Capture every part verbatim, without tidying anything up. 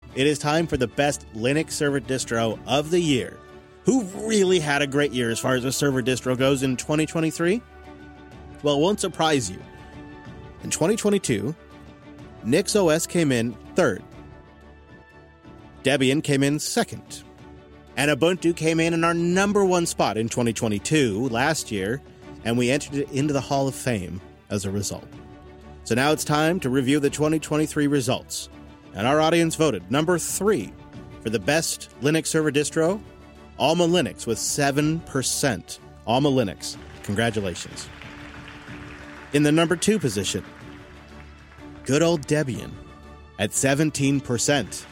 it is time for the best Linux server distro of the year. Who really had a great year as far as a server distro goes in twenty twenty-three? Well, it won't surprise you. In twenty twenty-two, NixOS came in third. Debian came in second. And Ubuntu came in in our number one spot in twenty twenty-two, last year, and we entered it into the Hall of Fame as a result. So now it's time to review the twenty twenty-three results. And our audience voted number three for the best Linux server distro, Alma Linux with seven percent. Alma Linux. Congratulations. In the number two position, good old Debian at seventeen percent.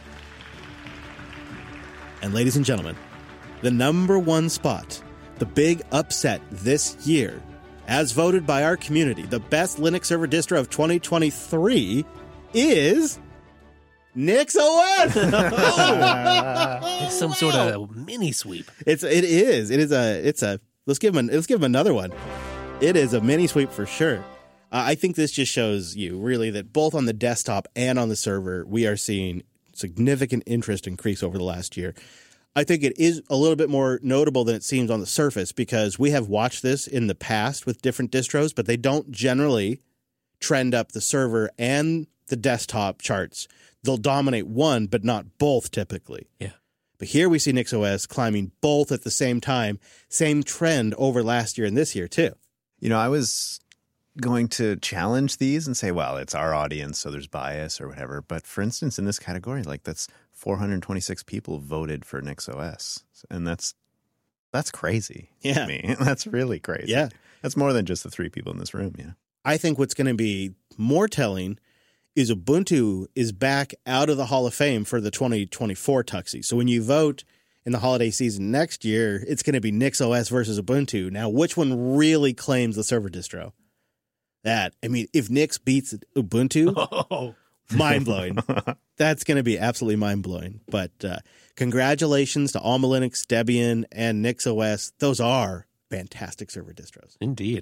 And ladies and gentlemen, the number one spot, the big upset this year, as voted by our community, the best Linux server distro of twenty twenty-three is NixOS. It's some sort of mini sweep. It's it is it is a it's a let's give him let's give him another one. It is a mini sweep for sure. Uh, I think this just shows you really that both on the desktop and on the server, we are seeing significant interest increase over the last year. I think it is a little bit more notable than it seems on the surface because we have watched this in the past with different distros, but they don't generally trend up the server and the desktop charts. They'll dominate one, but not both typically. Yeah. But here we see NixOS climbing both at the same time. Same trend over last year and this year too. You know, I was going to challenge these and say, well, it's our audience, so there's bias or whatever. But for instance, in this category, like that's four hundred twenty-six people voted for NixOS. And that's that's crazy Yeah. to me. That's really crazy. Yeah. That's more than just the three people in this room. Yeah. I think what's going to be more telling is Ubuntu is back out of the Hall of Fame for the twenty twenty-four Tuxie. So when you vote in the holiday season next year, it's going to be NixOS versus Ubuntu. Now, which one really claims the server distro? That, I mean, if Nix beats Ubuntu, Oh. mind-blowing. That's going to be absolutely mind-blowing. But uh, congratulations to Alma Linux, Debian, and NixOS. Those are fantastic server distros. Indeed.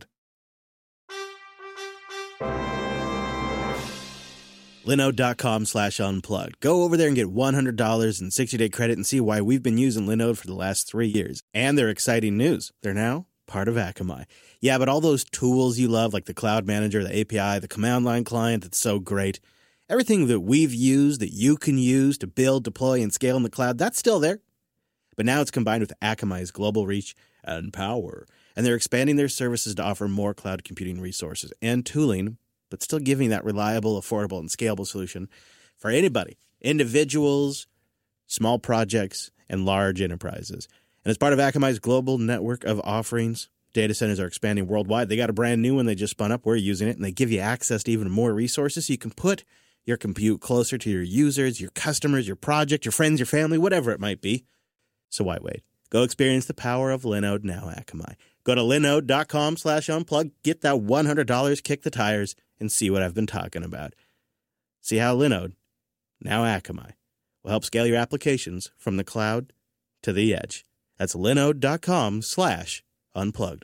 Linode.com slash unplugged. Go over there and get one hundred dollars in sixty-day credit and see why we've been using Linode for the last three years. And their exciting news. They're now part of Akamai. Yeah, but all those tools you love, like the Cloud Manager, the A P I, the command line client that's so great, everything that we've used that you can use to build, deploy, and scale in the cloud, that's still there. But now it's combined with Akamai's global reach and power. And they're expanding their services to offer more cloud computing resources and tooling, but still giving that reliable, affordable, and scalable solution for anybody, individuals, small projects, and large enterprises. And as part of Akamai's global network of offerings, data centers are expanding worldwide. They got a brand new one they just spun up. We're using it, and they give you access to even more resources so you can put your compute closer to your users, your customers, your project, your friends, your family, whatever it might be. So why wait? Go experience the power of Linode now, Akamai. Go to linode.com slash unplug, get that one hundred dollars, kick the tires, and see what I've been talking about. See how Linode, now Akamai, will help scale your applications from the cloud to the edge. That's linode.com slash unplugged.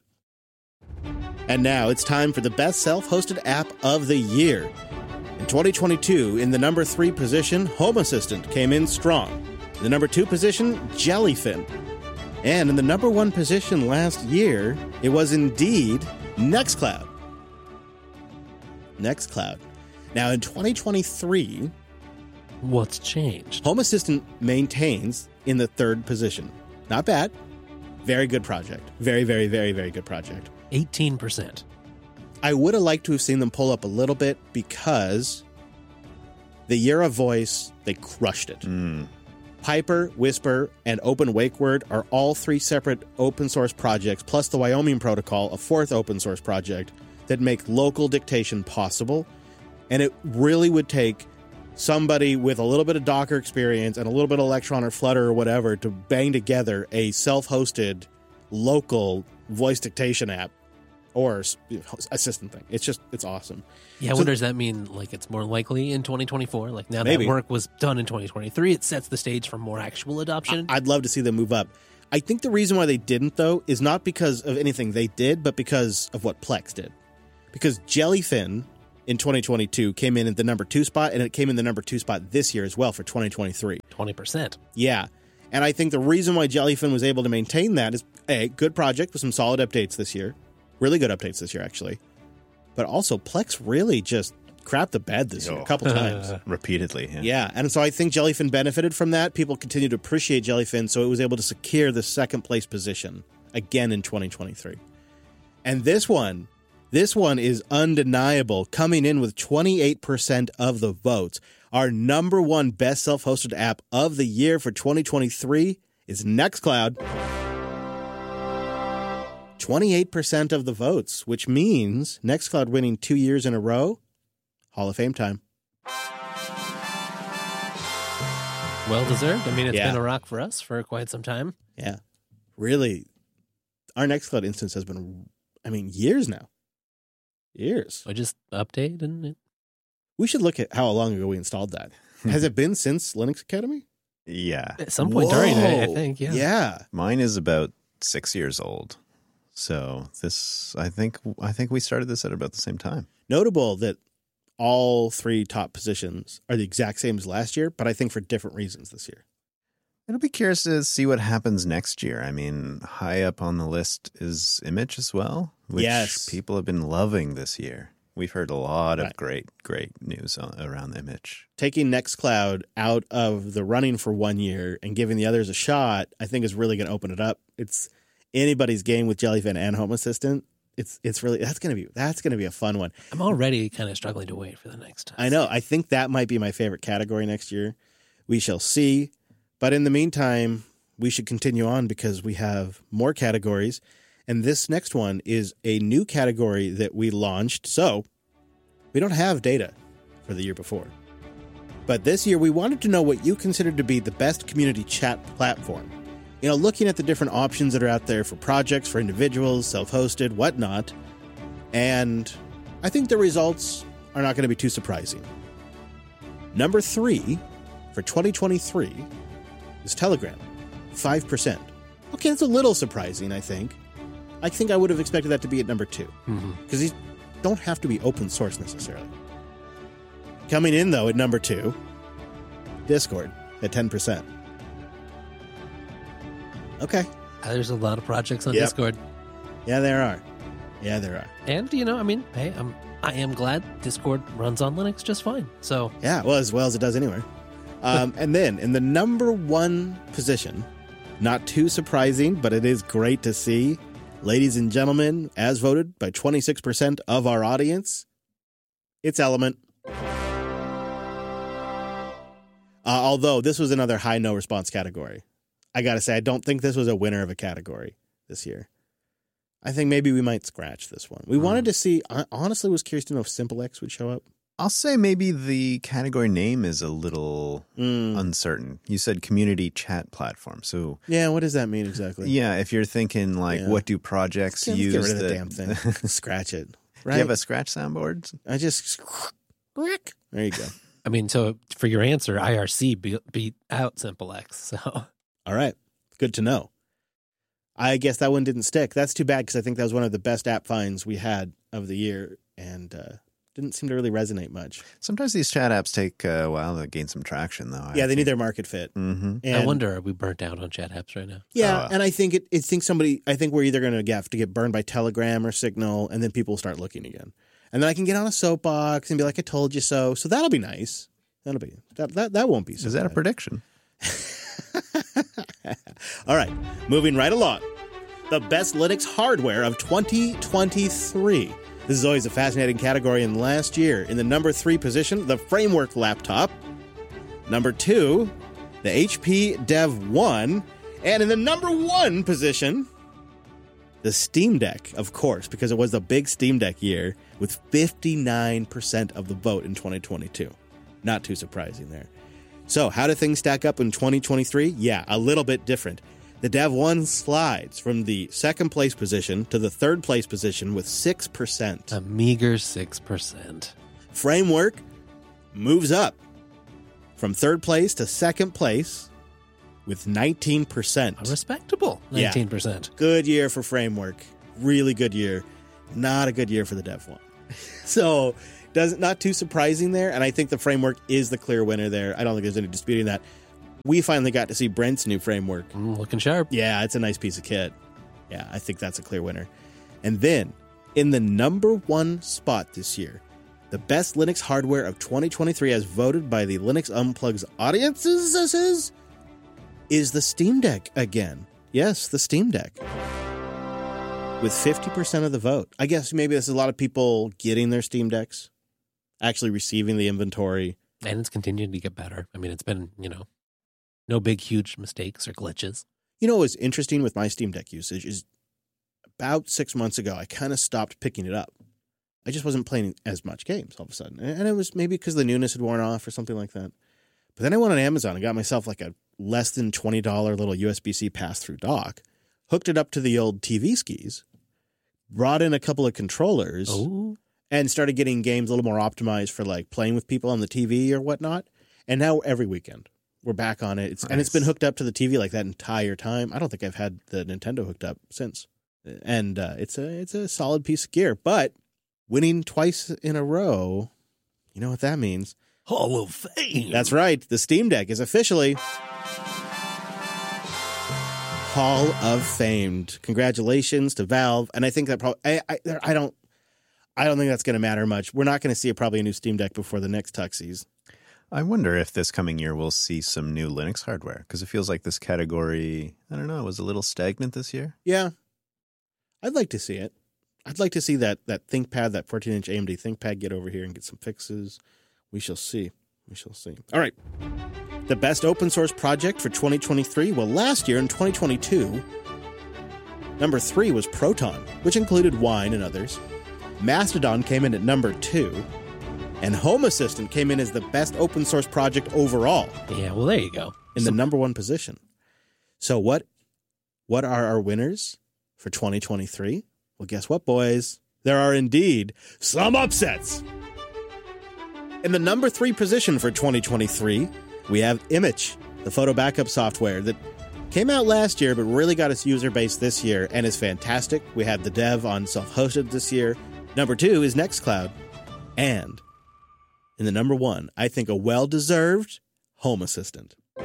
And now it's time for the best self-hosted app of the year. In twenty twenty-two, in the number three position, Home Assistant came in strong. In the number two position, Jellyfin. And in the number one position last year, it was indeed Nextcloud. Nextcloud. Now in twenty twenty-three, What's changed? Home Assistant maintains in the third position. Not bad. Very good project. Very, very, very, very good project. eighteen percent. I would have liked to have seen them pull up a little bit because the year of voice, they crushed it. Mm. Piper, Whisper, and Open WakeWord are all three separate open source projects, plus the Wyoming Protocol, a fourth open source project, that make local dictation possible. And it really would take somebody with a little bit of Docker experience and a little bit of Electron or Flutter or whatever to bang together a self-hosted local voice dictation app or assistant thing. It's just, it's awesome. Yeah, I So- wonder, does that mean like it's more likely in twenty twenty-four? Like now Maybe. that work was done in twenty twenty-three, it sets the stage for more actual adoption? I'd love to see them move up. I think the reason why they didn't, though, is not because of anything they did, but because of what Plex did. Because Jellyfin in twenty twenty-two came in at the number two spot, and it came in the number two spot this year as well for twenty twenty-three. twenty percent. Yeah. And I think the reason why Jellyfin was able to maintain that is, A, good project with some solid updates this year. Really good updates this year, actually. But also, Plex really just crapped the bed this year a couple times. Repeatedly, yeah. Yeah, and so I think Jellyfin benefited from that. People continue to appreciate Jellyfin, so it was able to secure the second place position again in twenty twenty-three. And this one, this one is undeniable, coming in with twenty-eight percent of the votes. Our number one best self-hosted app of the year for twenty twenty-three is Nextcloud. twenty-eight percent of the votes, which means Nextcloud winning two years in a row, Hall of Fame time. Well deserved. I mean, it's Yeah. been a rock for us for quite some time. Yeah. Really, our Nextcloud instance has been, I mean, years now. Years. I just update and it, We should look at how long ago we installed that. Has it been since Linux Academy? Yeah. at some point during it, I Whoa. think. Yeah. Yeah. Mine is about six years old. So this, I think, I think we started this at about the same time. Notable that all three top positions are the exact same as last year, but I think for different reasons this year. It'll be curious to see what happens next year. I mean, high up on the list is Image as well, which Yes. people have been loving this year. We've heard a lot of Right. great, great news on, around Image. Taking Nextcloud out of the running for one year and giving the others a shot, I think is really going to open it up. It's anybody's game with Jellyfin and Home Assistant. It's it's really that's gonna be that's gonna be a fun one. I'm already kind of struggling to wait for the next time. I know. I think that might be my favorite category next year. We shall see. But in the meantime, we should continue on because we have more categories. And this next one is a new category that we launched. So we don't have data for the year before. But this year, we wanted to know what you considered to be the best community chat platform. You know, looking at the different options that are out there for projects, for individuals, self-hosted, whatnot. And I think the results are not going to be too surprising. Number three for twenty twenty-three is Telegram, five percent. Okay, that's a little surprising, I think. I think I would have expected that to be at number two, because these don't have to be open source necessarily. Coming in, though, at number two, Discord at ten percent. Okay. Uh, There's a lot of projects on Yep. Discord. Yeah, there are. Yeah, there are. And, you know, I mean, hey, I'm, I am glad Discord runs on Linux just fine. So, Yeah, well, as well as it does anywhere. Um, and then in the number one position, not too surprising, but it is great to see, ladies and gentlemen, as voted by twenty-six percent of our audience, it's Element. Uh, although this was another high no response category. I got to say, I don't think this was a winner of a category this year. I think maybe we might scratch this one. We Mm. wanted to see, I honestly was curious to know if SimpleX would show up. I'll say maybe the category name is a little Mm. uncertain. You said community chat platform. So, Yeah, what does that mean exactly? yeah, if you're thinking like, Yeah. what do projects Let's use? get rid of the that- damn thing. Scratch it. Do Right? you have a scratch soundboard? I just there you go. I mean, so for your answer, I R C beat, beat out SimpleX. So, All right, good to know. I guess that one didn't stick. That's too bad because I think that was one of the best app finds we had of the year, and uh, didn't seem to really resonate much. Sometimes these chat apps take a while to gain some traction, though. Yeah, they need their market fit. Mm-hmm. And, I wonder, are we burnt out on chat apps right now? Yeah, Oh. and I think it. I think somebody. I think we're either going to have to get burned by Telegram or Signal, and then people will start looking again. And then I can get on a soapbox and be like, "I told you so." So that'll be nice. That'll be that. That, that won't be so. Is that a bad. prediction? All right, moving right along. The best Linux hardware of twenty twenty-three. This is always a fascinating category. And last year, in the number three position, the Framework laptop. Number two, the H P Dev one. And in the number one position, the Steam Deck, of course, because it was the big Steam Deck year with fifty-nine percent of the vote in twenty twenty-two. Not too surprising there. So, how do things stack up in twenty twenty-three? Yeah, a little bit different. The Dev one slides from the second place position to the third place position with six percent. A meager six percent. Framework moves up from third place to second place with nineteen percent. A respectable Yeah. nineteen percent. Good year for Framework. Really good year. Not a good year for the Dev one. So, Doesn't not too surprising there, and I think the framework is the clear winner there. I don't think there's any disputing that. We finally got to see Brent's new framework. Mm, looking sharp. Yeah, it's a nice piece of kit. Yeah, I think that's a clear winner. And then, in the number one spot this year, the best Linux hardware of twenty twenty-three, as voted by the Linux Unplugged's audiences, this is, is the Steam Deck again. Yes, the Steam Deck. With fifty percent of the vote. I guess maybe this is a lot of people getting their Steam Decks, actually receiving the inventory. And it's continuing to get better. I mean, it's been, you know, no big, huge mistakes or glitches. You know what's interesting with my Steam Deck usage is about six months ago, I kind of stopped picking it up. I just wasn't playing as much games all of a sudden. And it was maybe because the newness had worn off or something like that. But then I went on Amazon and got myself like a less than twenty dollars little U S B C pass-through dock, hooked it up to the old T V skis, brought in a couple of controllers, Oh. and started getting games a little more optimized for like playing with people on the T V or whatnot. And now every weekend we're back on it. It's, Nice. And it's been hooked up to the T V like that entire time. I don't think I've had the Nintendo hooked up since. And uh, it's a it's a solid piece of gear. But winning twice in a row, you know what that means. Hall of Fame. That's right. The Steam Deck is officially Hall of Famed. Congratulations to Valve. And I think that probably I I, I don't I don't think that's going to matter much. We're not going to see probably a new Steam Deck before the next Tuxies. I wonder if this coming year we'll see some new Linux hardware, because it feels like this category, I don't know, was a little stagnant this year. Yeah, I'd like to see it. I'd like to see that that ThinkPad, that fourteen-inch A M D ThinkPad, get over here and get some fixes. We shall see. We shall see. All right. The best open source project for twenty twenty-three. Well, last year in twenty twenty-two, number three was Proton, which included Wine and others. Mastodon came in at number two. And Home Assistant came in as the best open source project overall Yeah, well, there you go. in the number one position. So what what are our winners for twenty twenty-three? Well, guess what, boys? There are indeed some upsets. In the number three position for twenty twenty-three, we have Image, the photo backup software that came out last year but really got its user base this year and is fantastic. We had the dev on self-hosted this year. Number two is Nextcloud. And in the number one, I think a well-deserved Home Assistant. The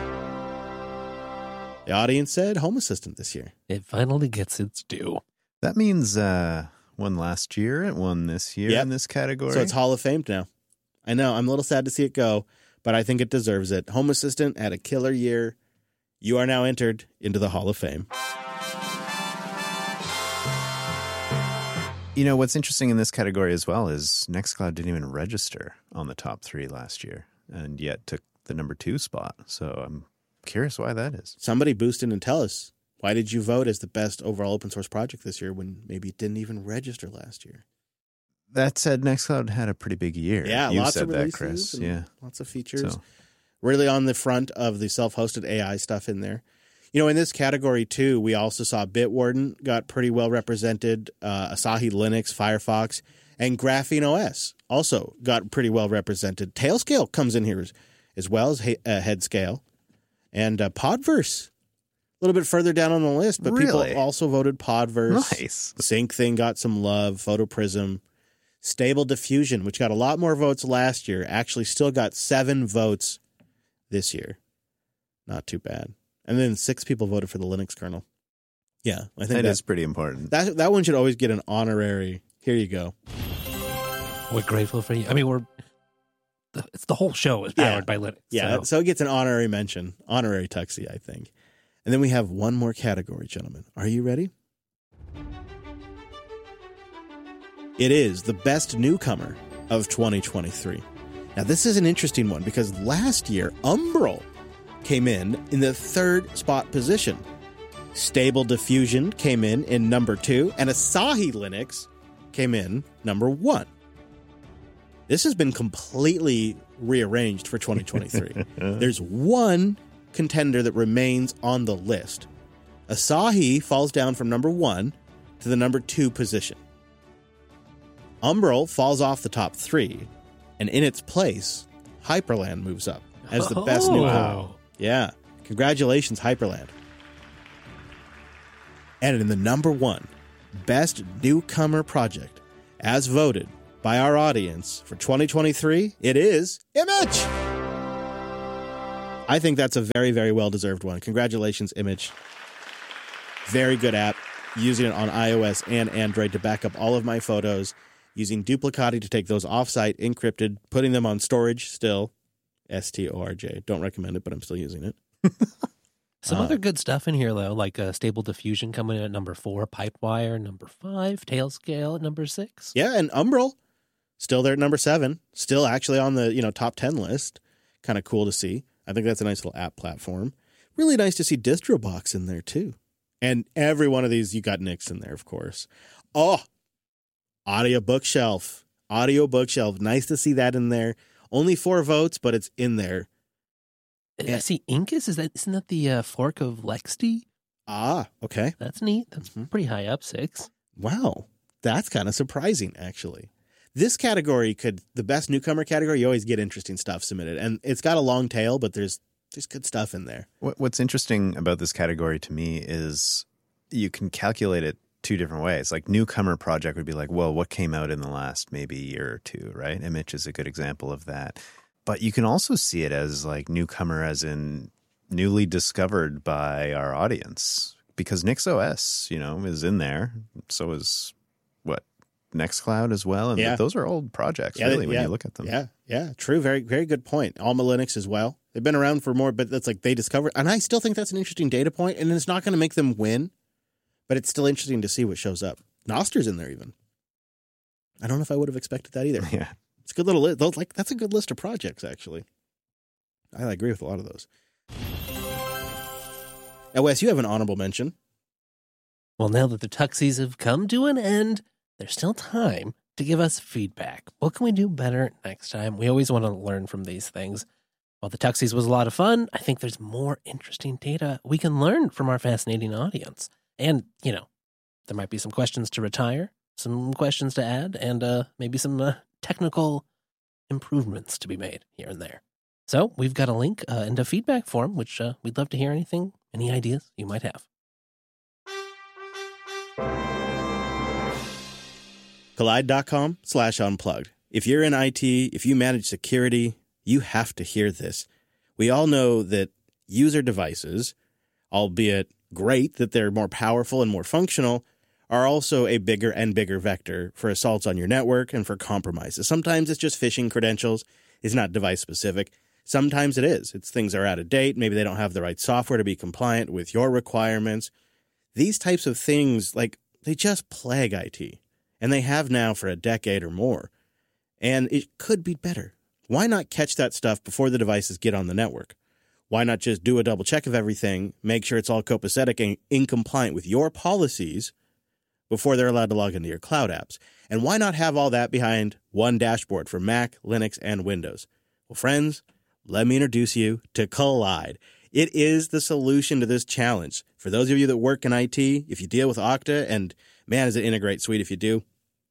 audience said Home Assistant this year. It finally gets its due. That means uh, one last year, it won this year Yep. in this category. So it's Hall of Fame now. I know, I'm a little sad to see it go, but I think it deserves it. Home Assistant had a killer year. You are now entered into the Hall of Fame. You know, what's interesting in this category as well is Nextcloud didn't even register on the top three last year and yet took the number two spot. So I'm curious why that is. Somebody boost in and tell us, why did you vote as the best overall open source project this year when maybe it didn't even register last year? That said, Nextcloud had a pretty big year. Yeah, you lots said of that, releases Chris. and Yeah. lots of features. So, Really on the front of the self-hosted A I stuff in there. You know, in this category, too, we also saw Bitwarden got pretty well represented. Uh, Asahi Linux, Firefox, and Graphene O S also got pretty well represented. Tailscale comes in here as, as well as he, uh, Headscale. And uh, Podverse, a little bit further down on the list, but Really? people also voted Podverse. nice. Sync Thing got some love. PhotoPrism. Stable Diffusion, which got a lot more votes last year, actually still got seven votes this year. Not too bad. And then six people voted for the Linux kernel. Yeah, I think That that, is pretty important. that that one should always get an honorary. Here you go. We're grateful for you. I mean, we're the, it's the whole show is Yeah. powered by Linux. Yeah, so. so it gets an honorary mention, honorary Tuxie, I think. And then we have one more category, gentlemen. Are you ready? It is the best newcomer of twenty twenty-three. Now, this is an interesting one because last year, Umbrel came in in the third spot position. Stable Diffusion came in in number two, and Asahi Linux came in number one. This has been completely rearranged for twenty twenty-three. There's one contender that remains on the list. Asahi falls down from number one to the number two position. Umbrel falls off the top three, and in its place, Hyperland moves up as the best Oh. newcomer. Yeah. Congratulations, Hyperland. And in the number one best newcomer project, as voted by our audience for twenty twenty-three, it is Image. I think that's a very, very well-deserved one. Congratulations, Image. Very good app. Using it on iOS and Android to back up all of my photos. Using Duplicati to take those offsite, encrypted, putting them on storage still. S T O R J. Don't recommend it, but I'm still using it. Some uh, other good stuff in here, though, like uh, Stable Diffusion coming in at number four, Pipewire number five, Tailscale at number six. Yeah, and Umbrel still there at number seven. Still actually on the you know top ten list. Kind of cool to see. I think that's a nice little app platform. Really nice to see DistroBox in there, too. And every one of these, you got Nix in there, of course. Oh, Audio Bookshelf. Audio Bookshelf. Nice to see that in there. Only four votes, but it's in there. I see Incus. Is that, isn't that the uh, fork of Lexd? Ah, okay. That's neat. That's mm-hmm. pretty high up, six. Wow. That's kind of surprising, actually. This category could, the best newcomer category, you always get interesting stuff submitted. And it's got a long tail, but there's there's good stuff in there. What's interesting about this category to me is you can calculate it two different ways. Like newcomer project would be like, well, what came out in the last maybe year or two, right? Image is a good example of that. But you can also see it as like newcomer as in newly discovered by our audience because NixOS, you know, is in there. So is what? Nextcloud as well. And yeah. those are old projects, yeah, really, yeah, when you look at them. Yeah, yeah, true. Very, very good point. Alma Linux as well. They've been around for more, but that's like they discovered. And I still think that's an interesting data point, and it's not going to make them win, but it's still interesting to see what shows up. Noster's in there even. I don't know if I would have expected that either. Yeah. It's a good little list. Like, that's a good list of projects, actually. I agree with a lot of those. Now, Wes, you have an honorable mention. Well, now that the Tuxies have come to an end, there's still time to give us feedback. What can we do better next time? We always want to learn from these things. While the Tuxies was a lot of fun, I think there's more interesting data we can learn from our fascinating audience. And, you know, there might be some questions to retire, some questions to add, and uh, maybe some uh, technical improvements to be made here and there. So we've got a link uh, and a feedback form, which uh, we'd love to hear anything, any ideas you might have. Collide.com slash unplugged. If you're in I T, if you manage security, you have to hear this. We all know that user devices, albeit great that they're more powerful and more functional, are also a bigger and bigger vector for assaults on your network and for compromises. Sometimes it's just phishing credentials. It's not device specific. Sometimes it is. It's things are out of date. Maybe they don't have the right software to be compliant with your requirements. These types of things, like, they just plague I T. And they have now for a decade or more. And it could be better. Why not catch that stuff before the devices get on the network? Why not just do a double check of everything, make sure it's all copacetic and in compliant with your policies before they're allowed to log into your cloud apps? And why not have all that behind one dashboard for Mac, Linux, and Windows? Well, friends, let me introduce you to Collide. It is the solution to this challenge. For those of you that work in I T, if you deal with Okta, and man, is it integrate sweet if you do,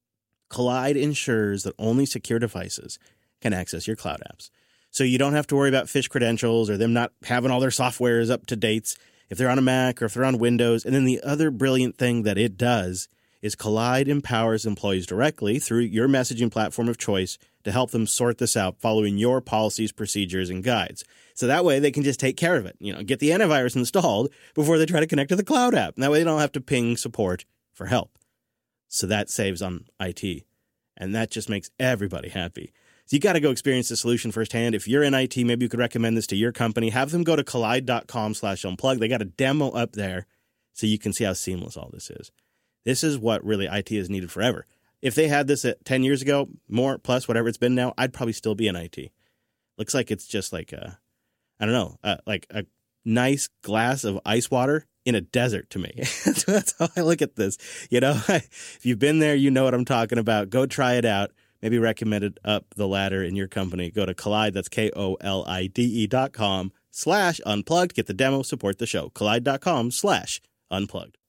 Collide ensures that only secure devices can access your cloud apps. So you don't have to worry about phish credentials or them not having all their softwares up to dates if they're on a Mac or if they're on Windows. And then the other brilliant thing that it does is Collide empowers employees directly through your messaging platform of choice to help them sort this out following your policies, procedures, and guides. So that way they can just take care of it, you know, get the antivirus installed before they try to connect to the cloud app. And that way they don't have to ping support for help. So that saves on I T. And that just makes everybody happy. So you got to go experience the solution firsthand. If you're in I T, maybe you could recommend this to your company. Have them go to collide.com slash unplug. They got a demo up there so you can see how seamless all this is. This is what really I T has needed forever. If they had this at ten years ago, more plus whatever it's been now, I'd probably still be in I T. Looks like it's just like a, I don't know, uh, like a nice glass of ice water in a desert to me. That's how I look at this. You know, if you've been there, you know what I'm talking about. Go try it out. Maybe recommend it up the ladder in your company. Go to Collide, that's K O L I D E dot com slash unplugged. Get the demo, support the show. Collide.com slash unplugged.